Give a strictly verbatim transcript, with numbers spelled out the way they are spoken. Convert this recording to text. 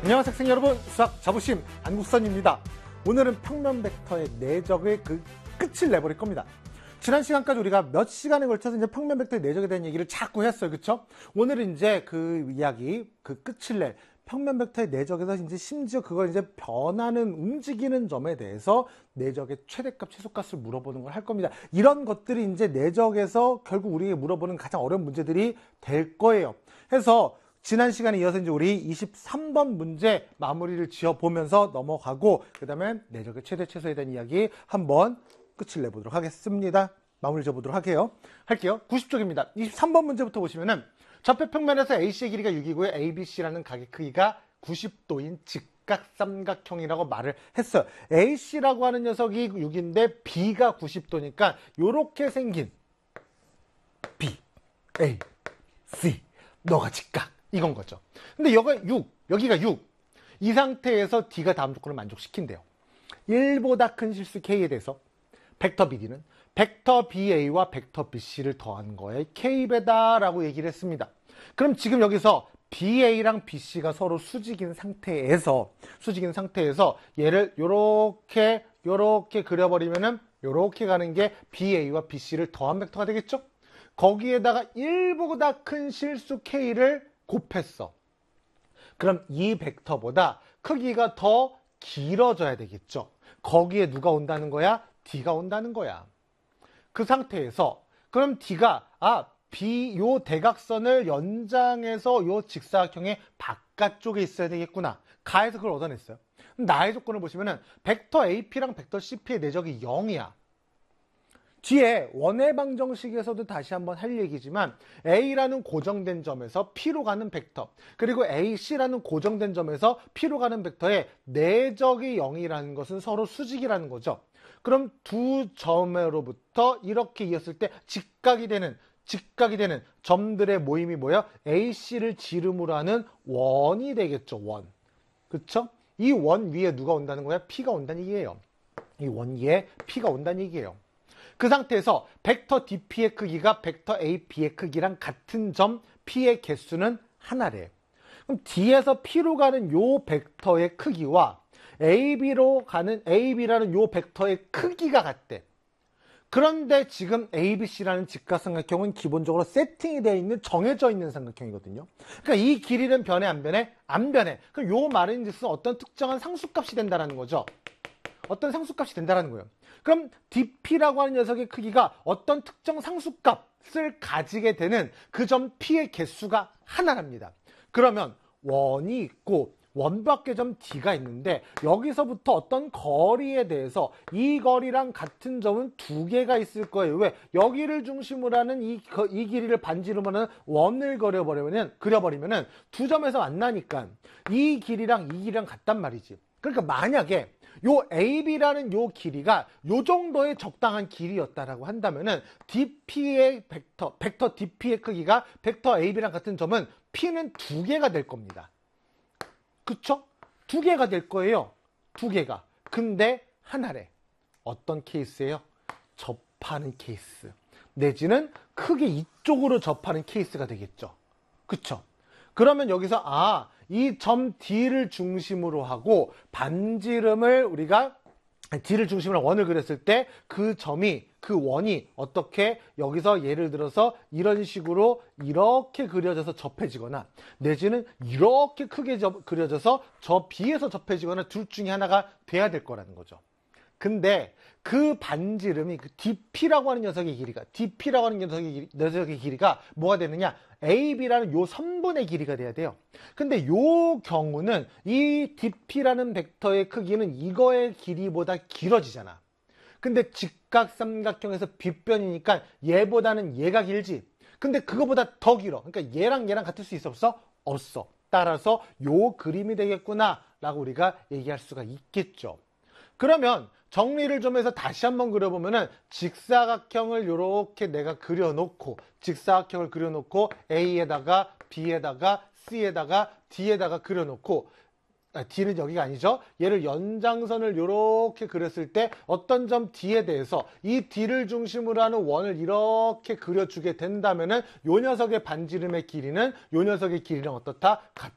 안녕하세요 학생 여러분, 수학 자부심 안국선입니다. 오늘은 평면 벡터의 내적의 그 끝을 내버릴 겁니다. 지난 시간까지 우리가 몇 시간에 걸쳐서 이제 평면 벡터의 내적에 대한 얘기를 자꾸 했어요. 그쵸? 오늘은 이제 그 이야기, 그 끝을 낼 평면 벡터의 내적에서 이제 심지어 그걸 이제 변하는, 움직이는 점에 대해서 내적의 최대값, 최소값을 물어보는 걸 할 겁니다. 이런 것들이 이제 내적에서 결국 우리에게 물어보는 가장 어려운 문제들이 될 거예요. 해서 지난 시간에 이어서 이제 우리 이십삼 번 문제 마무리를 지어 보면서 넘어가고, 그 다음에 내적의 최대 최소에 대한 이야기 한번 끝을 내보도록 하겠습니다. 마무리 지어보도록 할게요. 할게요. 구십 쪽입니다. 이십삼 번 문제부터 보시면은 접해평면에서 에이씨의 길이가 육이고요. 에이비씨라는 각의 크기가 구십 도인 직각삼각형이라고 말을 했어요. 에이씨라고 하는 녀석이 육인데 B가 구십 도니까 요렇게 생긴 B, A, C, 너가 직각. 이건 거죠. 근데 여기가 육, 여기가 육. 이 상태에서 D가 다음 조건을 만족시킨대요. 일보다 큰 실수 K에 대해서 벡터 비디는 벡터 비에이와 벡터 비씨를 더한 거에 K배다라고 얘기를 했습니다. 그럼 지금 여기서 비에이랑 비씨가 서로 수직인 상태에서 수직인 상태에서 얘를 요렇게 요렇게 그려버리면은 요렇게 가는 게 비에이와 비씨를 더한 벡터가 되겠죠? 거기에다가 일보다 큰 실수 K를 곱했어. 그럼 이 벡터보다 크기가 더 길어져야 되겠죠. 거기에 누가 온다는 거야? D가 온다는 거야. 그 상태에서 그럼 D가 아, B 요 대각선을 연장해서 요 직사각형의 바깥쪽에 있어야 되겠구나. 가에서 그걸 얻어냈어요. 나의 조건을 보시면은 벡터 에이피랑 벡터 씨피의 내적이 영이야. 뒤에 원의 방정식에서도 다시 한번 할 얘기지만 A라는 고정된 점에서 P로 가는 벡터, 그리고 에이씨라는 고정된 점에서 P로 가는 벡터의 내적이 영이라는 것은 서로 수직이라는 거죠. 그럼 두 점으로부터 이렇게 이었을 때 직각이 되는 직각이 되는 점들의 모임이 뭐야? 에이씨를 지름으로 하는 원이 되겠죠. 원. 그쵸? 이 원 위에 누가 온다는 거야? P가 온다는 얘기예요. 이 원 위에 P가 온다는 얘기예요. 그 상태에서 벡터 디피의 크기가 벡터 에이비의 크기랑 같은 점 P의 개수는 하나래. 그럼 D에서 P로 가는 요 벡터의 크기와 에이비로 가는 에이비라는 요 벡터의 크기가 같대. 그런데 지금 에이비씨라는 직각삼각형은 기본적으로 세팅이 되어 있는, 정해져 있는 삼각형이거든요. 그러니까 이 길이는 변해 안 변해? 안 변해. 그럼 요 말은 즉슨 어떤 특정한 상수값이 된다는 거죠. 어떤 상수값이 된다는 거예요. 그럼 디피라고 하는 녀석의 크기가 어떤 특정 상수값을 가지게 되는 그 점 P의 개수가 하나랍니다. 그러면 원이 있고 원밖의 점 D가 있는데 여기서부터 어떤 거리에 대해서 이 거리랑 같은 점은 두 개가 있을 거예요. 왜? 여기를 중심으로 하는 이, 이 길이를 반지름으로 하는 원을 그려버리면, 그려버리면은 두 점에서 만나니까 이 길이랑 이 길이랑 같단 말이지. 그러니까 만약에 요 에이비라는 요 길이가 요 정도의 적당한 길이였다라고 한다면은 디피의 벡터, 벡터 디피의 크기가 벡터 에이비랑 같은 점은 P는 두 개가 될 겁니다. 그쵸? 두 개가 될 거예요. 두 개가. 근데 하나래. 어떤 케이스예요? 접하는 케이스. 내지는 크게 이쪽으로 접하는 케이스가 되겠죠. 그쵸? 그러면 여기서 아, 이 점 D를 중심으로 하고 반지름을 우리가 D를 중심으로 원을 그렸을 때 그 점이, 그 원이 어떻게 여기서 예를 들어서 이런 식으로 이렇게 그려져서 접해지거나 내지는 이렇게 크게 접, 그려져서 저 B에서 접해지거나 둘 중에 하나가 돼야 될 거라는 거죠. 근데 그 반지름이 그 디피라고 하는 녀석의 길이가 디피라고 하는 녀석의, 길이, 녀석의 길이가 뭐가 되느냐? 에이비라는 요 선분의 길이가 돼야 돼요. 근데 요 경우는 이 디피라는 벡터의 크기는 이거의 길이보다 길어지잖아. 근데 직각삼각형에서 빗변이니까 얘보다는 얘가 길지. 근데 그거보다 더 길어. 그러니까 얘랑 얘랑 같을 수 있어 없어? 없어. 따라서 요 그림이 되겠구나 라고 우리가 얘기할 수가 있겠죠. 그러면 정리를 좀 해서 다시 한번 그려보면은 직사각형을 이렇게 내가 그려놓고 직사각형을 그려놓고 A에다가 B에다가 C에다가 D에다가 그려놓고 아, D는 여기가 아니죠. 얘를 연장선을 이렇게 그렸을 때 어떤 점 D에 대해서 이 D를 중심으로 하는 원을 이렇게 그려주게 된다면은 요 녀석의 반지름의 길이는 요 녀석의 길이랑 어떻다?